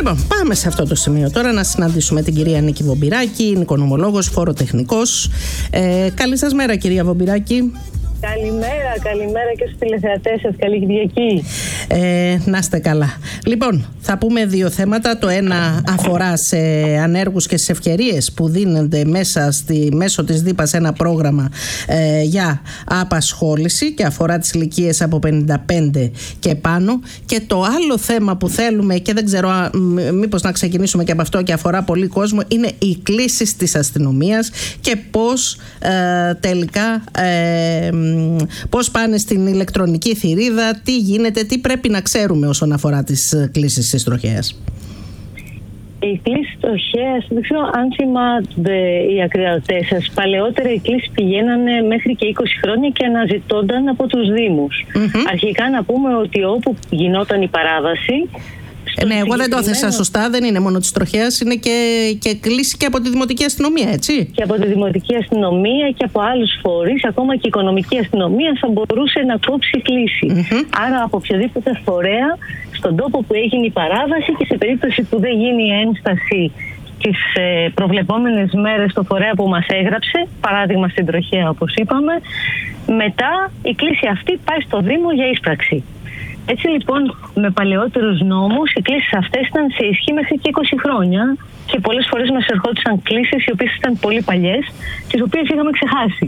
Λοιπόν, πάμε σε αυτό το σημείο τώρα να συναντήσουμε την κυρία Νίκη Βομπυράκη, είναι οικονομολόγος, φοροτεχνικός. Καλή σας μέρα, κυρία Βομπυράκη. Καλημέρα και στους τηλεθεατές σας. Καλή Κυριακή. Να είστε καλά. Λοιπόν, θα πούμε δύο θέματα. Το ένα αφορά σε ανέργους και στις ευκαιρίες που δίνονται μέσω της ΔΥΠΑ σε ένα πρόγραμμα για απασχόληση και αφορά τις ηλικίες από 55 και πάνω. Και το άλλο θέμα που θέλουμε, και δεν ξέρω μήπως να ξεκινήσουμε και από αυτό και αφορά πολύ κόσμο, είναι οι κλήσεις της αστυνομίας και πώς τελικά πώς πάνε στην ηλεκτρονική θηρίδα, τι γίνεται, τι πρέπει να ξέρουμε όσον αφορά τις κλήσεις της τροχέας. Οι κλήσεις τροχέας, δεν ξέρω αν θυμάται οι ακροατές σας, παλαιότερα οι κλήσεις πηγαίνανε μέχρι και 20 χρόνια και αναζητώνταν από τους Δήμους. Αρχικά να πούμε ότι όπου γινόταν η παράβαση. Ναι, εγώ δεν το έθεσα σωστά, δεν είναι μόνο της τροχέας, είναι και κλήση και από τη Δημοτική Αστυνομία, έτσι. Και από τη Δημοτική Αστυνομία και από άλλους φορείς, ακόμα και η Οικονομική Αστυνομία θα μπορούσε να κόψει κλήση. Άρα από οποιοδήποτε φορέα, στον τόπο που έγινε η παράβαση και σε περίπτωση που δεν γίνει η ένσταση τις προβλεπόμενες μέρες στο φορέα που μας έγραψε, παράδειγμα στην τροχέα όπως είπαμε, μετά η κλήση αυτή πάει στο Δήμο για ίσπραξη. Έτσι λοιπόν, με παλαιότερους νόμους, οι κλήσεις αυτές ήταν σε ισχύ μέχρι και 20 χρόνια και πολλές φορές μας ερχόντουσαν κλήσεις οι οποίες ήταν πολύ παλιές, τις οποίες είχαμε ξεχάσει.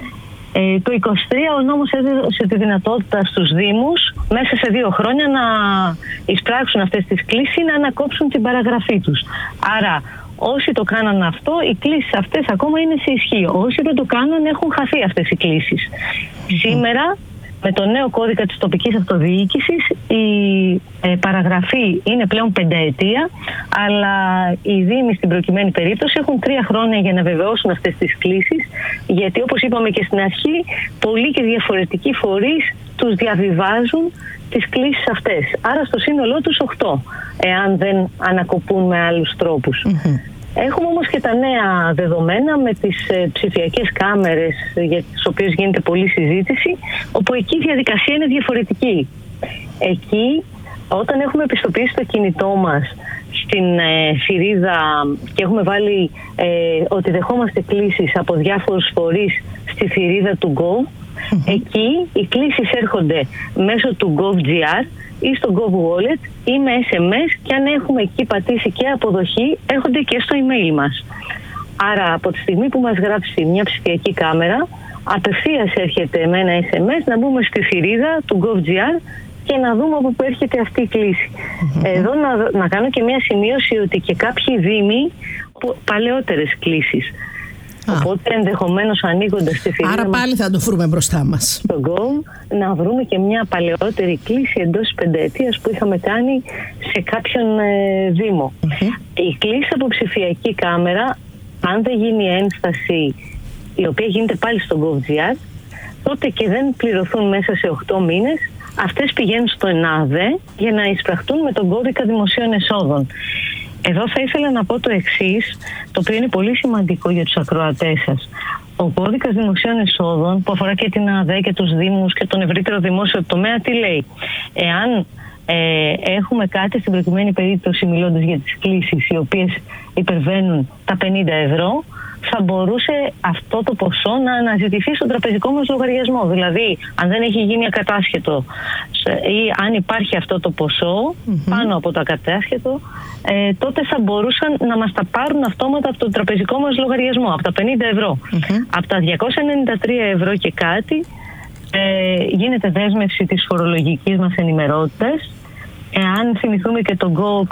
Το 23 ο νόμος έδωσε τη δυνατότητα στους Δήμους μέσα σε 2 χρόνια να εισπράξουν αυτές τις κλήσεις ή να ανακόψουν την παραγραφή τους. Άρα όσοι το κάναν αυτό, οι κλήσεις αυτές ακόμα είναι σε ισχύ. Όσοι δεν το κάναν έχουν χαθεί αυτές οι κλήσεις. Σήμερα, με το νέο κώδικα της τοπικής αυτοδιοίκησης, η παραγραφή είναι πλέον 5 ετία, αλλά οι Δήμοι στην προκειμένη περίπτωση έχουν 3 χρόνια για να βεβαιώσουν αυτές τις κλήσεις, γιατί όπως είπαμε και στην αρχή, πολλοί και διαφορετικοί φορείς τους διαβιβάζουν τις κλήσεις αυτές. Άρα στο σύνολό τους 8, εάν δεν ανακοπούν με άλλους τρόπους. Έχουμε όμως και τα νέα δεδομένα με τις ψηφιακές κάμερες για τις οποίες γίνεται πολλή συζήτηση, όπου εκεί η διαδικασία είναι διαφορετική. Εκεί όταν έχουμε επιστοποιήσει το κινητό μας στην θηρίδα και έχουμε βάλει ότι δεχόμαστε κλήσεις από διάφορους φορείς στη θηρίδα του Gov, εκεί οι κλήσεις έρχονται μέσω του Gov.gr ή στο Gov Wallet ή με SMS, και αν έχουμε εκεί πατήσει και αποδοχή έρχονται και στο email μας. Άρα από τη στιγμή που μας γράψει μια ψηφιακή κάμερα, απευθείας έρχεται με ένα SMS να μπούμε στη θηρίδα του Gov.gr και να δούμε από πού έρχεται αυτή η κλήση. Εδώ να κάνω και μια σημείωση ότι και κάποιοι Δήμοι παλαιότερες κλήσεις. Οπότε ενδεχομένως ανοίγοντας τη θηρίδα. Άρα πάλι θα το βρούμε μπροστά μας. Στο Gov, να βρούμε και μια παλαιότερη κλήση εντός 5 ετίας που είχαμε κάνει σε κάποιον Δήμο. Η κλήση από ψηφιακή κάμερα, αν δεν γίνει ένσταση η οποία γίνεται πάλι στο Gov.gr, τότε και δεν πληρωθούν μέσα σε 8 μήνες, αυτές πηγαίνουν στο ΕΝΑΔΕ για να εισπραχτούν με τον κώδικα δημοσίων εσόδων. Εδώ θα ήθελα να πω το εξής, το οποίο είναι πολύ σημαντικό για τους ακροατές σας. Ο κώδικας δημοσίων εσόδων, που αφορά και την ΑΔΕ και τους Δήμους και τον ευρύτερο δημόσιο τομέα, τι λέει? Εάν έχουμε κάτι, στην προκειμένη περίπτωση μιλώντας για τις κλήσεις οι οποίες υπερβαίνουν τα 50 ευρώ, θα μπορούσε αυτό το ποσό να αναζητηθεί στον τραπεζικό μας λογαριασμό. Δηλαδή, αν δεν έχει γίνει ακατάσχετο ή αν υπάρχει αυτό το ποσό πάνω από το ακατάσχετο, τότε θα μπορούσαν να μας τα πάρουν αυτόματα από τον τραπεζικό μας λογαριασμό, από τα 50 ευρώ. Από τα 293 ευρώ και κάτι γίνεται δέσμευση της φορολογικής μας ενημερότητας. Εάν θυμηθούμε και τον γκοκ,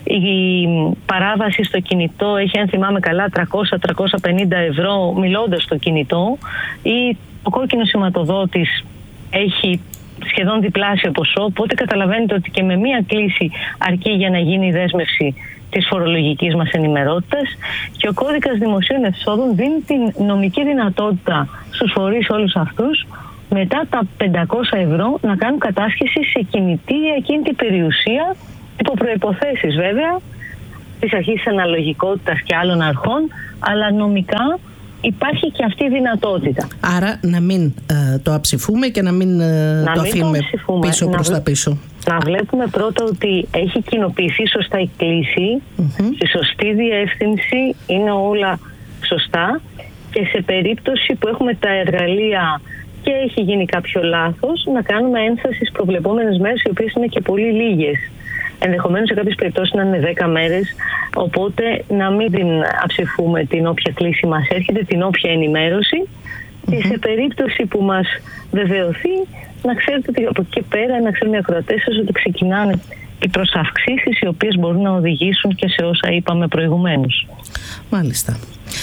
η παράβαση στο κινητό έχει, αν θυμάμαι καλά, 300-350 ευρώ μιλώντας στο κινητό, ή ο κόκκινος σηματοδότης έχει σχεδόν διπλάσιο ποσό, οπότε καταλαβαίνετε ότι και με μία κλήση αρκεί για να γίνει η δέσμευση της φορολογικής μας ενημερότητας, και ο κώδικας δημοσίων εσόδων δίνει την νομική δυνατότητα στους φορείς όλους αυτούς μετά τα 500 ευρώ να κάνουν κατάσχεση σε κινητή ή ακίνητη περιουσία, υπό προϋποθέσεις βέβαια της αρχής αναλογικότητας και άλλων αρχών, αλλά νομικά υπάρχει και αυτή η δυνατότητα. Άρα να μην το αψηφούμε και να μην το αφήνουμε πίσω προς τα πίσω. Να βλέπουμε πρώτα ότι έχει κοινοποιηθεί σωστά η κλήση, στη σωστή διεύθυνση, είναι όλα σωστά, και σε περίπτωση που έχουμε τα εργαλεία και έχει γίνει κάποιο λάθος, να κάνουμε ένσταση στις προβλεπόμενες μέρες, οι οποίες είναι και πολύ λίγες. Ενδεχομένως σε κάποιες περιπτώσεις να είναι 10 μέρες, οπότε να μην την αψηφούμε την όποια κλήση μας έρχεται, την όποια ενημέρωση, και σε περίπτωση που μας βεβαιωθεί, να ξέρετε ότι από εκεί πέρα, να ξέρουν οι ακροατές σας ότι ξεκινάνε οι προσαυξήσεις, οι οποίες μπορούν να οδηγήσουν και σε όσα είπαμε προηγουμένως. Μάλιστα.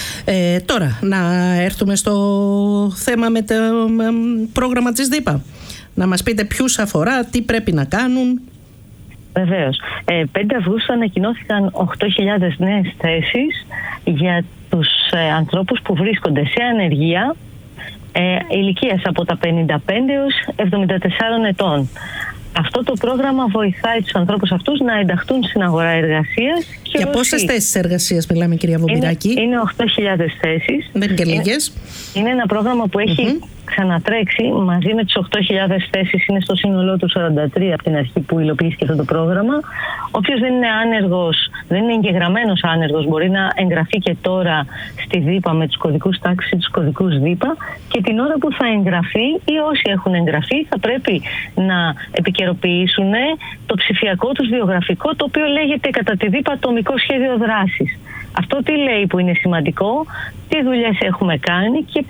Τώρα, να έρθουμε στο θέμα με το πρόγραμμα της ΔΥΠΑ. Να μας πείτε ποιους αφορά, τι πρέπει να κάνουν. Βεβαίως. 5 Αυγούστου ανακοινώθηκαν 8.000 νέες θέσεις για τους ανθρώπους που βρίσκονται σε ανεργία ηλικίας από τα 55 έως 74 ετών. Αυτό το πρόγραμμα βοηθάει τους ανθρώπους αυτούς να ενταχθούν στην αγορά εργασίας. Για πόσες θέσεις εργασίας μιλάμε, κυρία Βομπυράκη? Είναι 8.000 θέσεις. Δεν είναι και λίγες. Είναι ένα πρόγραμμα που έχει ξανατρέξει μαζί με τις 8.000 θέσεις, είναι στο σύνολό του 43 από την αρχή που υλοποιήθηκε αυτό το πρόγραμμα. Όποιος δεν είναι άνεργος, δεν είναι εγγεγραμμένος άνεργος, μπορεί να εγγραφεί και τώρα στη ΔΥΠΑ με τους κωδικούς τάξης ή τους κωδικούς ΔΥΠΑ, και την ώρα που θα εγγραφεί ή όσοι έχουν εγγραφεί θα πρέπει να επικαιροποιήσουν το ψηφιακό τους βιογραφικό, το οποίο λέγεται κατά τη ΔΥΠΑ ατομικό σχέδιο δράσης. Αυτό τι λέει που είναι σημαντικό, τι δουλειές έχουμε κάνει και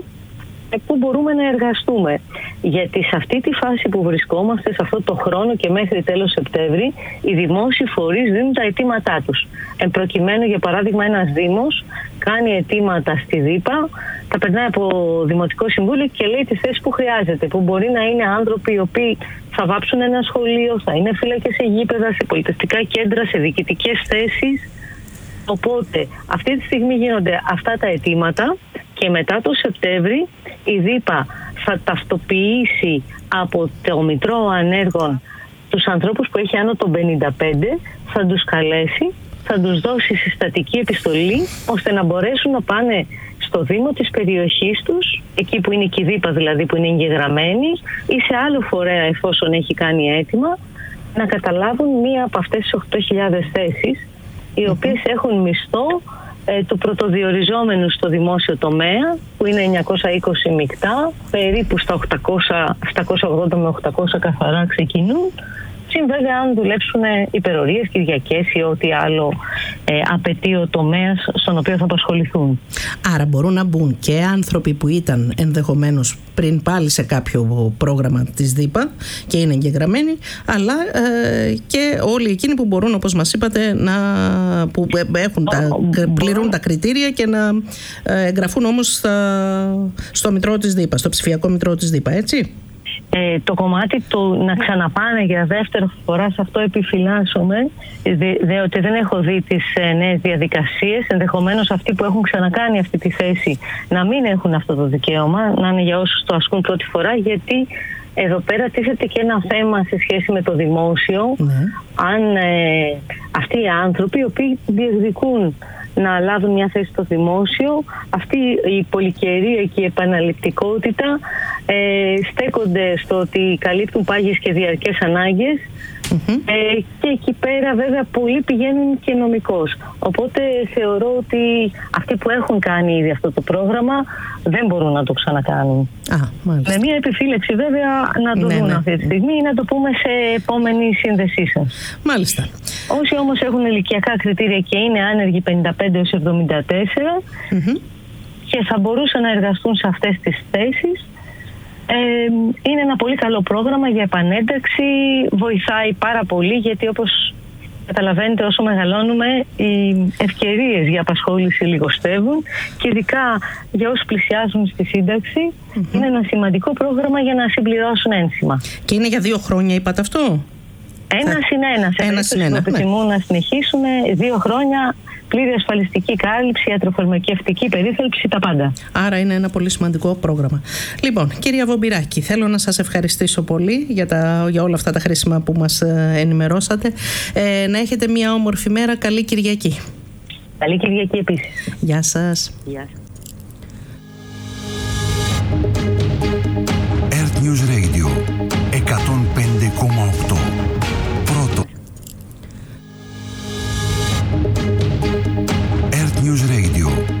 πού μπορούμε να εργαστούμε. Γιατί σε αυτή τη φάση που βρισκόμαστε, σε αυτό το χρόνο και μέχρι τέλος Σεπτέμβρη, οι δημόσιοι φορείς δίνουν τα αιτήματά τους. Εν προκειμένου, για παράδειγμα, ένας δήμος κάνει αιτήματα στη ΔΥΠΑ, τα περνάει από Δημοτικό Συμβούλιο και λέει τις θέσεις που χρειάζεται, που μπορεί να είναι άνθρωποι οι οποίοι θα βάψουν ένα σχολείο, θα είναι φύλακες σε γήπεδα, σε πολιτιστικά κέντρα, σε διοικητικές θέσεις. Οπότε αυτή τη στιγμή γίνονται αυτά τα αιτήματα και μετά το Σεπτέμβρη η ΔΥΠΑ θα ταυτοποιήσει από το Μητρό Ανέργων τους ανθρώπους που έχει άνω των 55, θα τους καλέσει, θα τους δώσει συστατική επιστολή ώστε να μπορέσουν να πάνε στο Δήμο της περιοχής τους, εκεί που είναι και η ΔΥΠΑ δηλαδή που είναι εγγεγραμμένη, ή σε άλλο φορέα εφόσον έχει κάνει αίτημα, να καταλάβουν μία από αυτές τις 8.000 θέσεις, οι οποίες έχουν μισθό του πρωτοδιοριζόμενου στο δημόσιο τομέα, που είναι 920 μεικτά, περίπου στα 780 με 800 καθαρά ξεκινούν. Συν βέβαια αν δουλέψουν υπερορίες, Κυριακές ή ό,τι άλλο απαιτεί ο τομέας στον οποίο θα απασχοληθούν. Άρα μπορούν να μπουν και άνθρωποι που ήταν ενδεχομένως πριν πάλι σε κάποιο πρόγραμμα της ΔΥΠΑ και είναι εγγεγραμμένοι, αλλά και όλοι εκείνοι που μπορούν, όπως μας είπατε, που πληρούν τα κριτήρια και να εγγραφούν όμως στο μητρό της ΔΥΠΑ, στο ψηφιακό μητρό της ΔΥΠΑ, έτσι. Το κομμάτι του να ξαναπάνε για δεύτερη φορά, σε αυτό επιφυλάσσομαι, διότι δεν έχω δει τις νέες διαδικασίες. Ενδεχομένως αυτοί που έχουν ξανακάνει αυτή τη θέση να μην έχουν αυτό το δικαίωμα, να είναι για όσους το ασκούν πρώτη φορά, γιατί εδώ πέρα τίθεται και ένα θέμα σε σχέση με το δημόσιο. Αν αυτοί οι άνθρωποι οι οποίοι διεκδικούν να λάβουν μια θέση στο δημόσιο, αυτή η πολυκαιρία και η επαναληπτικότητα στέκονται στο ότι καλύπτουν πάγιες και διαρκές ανάγκες, και εκεί πέρα βέβαια πολλοί πηγαίνουν και νομικώς. Οπότε θεωρώ ότι αυτοί που έχουν κάνει ήδη αυτό το πρόγραμμα δεν μπορούν να το ξανακάνουν. Με μια επιφύλαξη βέβαια να το δουν αυτή τη στιγμή ή να το πούμε σε επόμενη σύνδεσή σας. Μάλιστα. Όσοι όμως έχουν ηλικιακά κριτήρια και είναι άνεργοι 55 έως 74 και θα μπορούσαν να εργαστούν σε αυτές τις θέσεις, είναι ένα πολύ καλό πρόγραμμα για επανένταξη, βοηθάει πάρα πολύ, γιατί όπως καταλαβαίνετε όσο μεγαλώνουμε οι ευκαιρίες για απασχόληση λιγοστεύουν, και ειδικά για όσους πλησιάζουν στη σύνταξη είναι ένα σημαντικό πρόγραμμα για να συμπληρώσουν ένσημα. Και είναι για 2 χρόνια είπατε αυτό? Ένα συν ένα. Επιθυμούν να συνεχίσουν 2 χρόνια, πλήρη ασφαλιστική κάλυψη, ιατροφαρμακευτική περίθαλψη, τα πάντα. Άρα είναι ένα πολύ σημαντικό πρόγραμμα. Λοιπόν, κυρία Βομπυράκη, θέλω να σας ευχαριστήσω πολύ για όλα αυτά τα χρήσιμα που μας ενημερώσατε. Να έχετε μια όμορφη μέρα. Καλή Κυριακή. Καλή Κυριακή επίσης. Γεια σας. Γεια σας.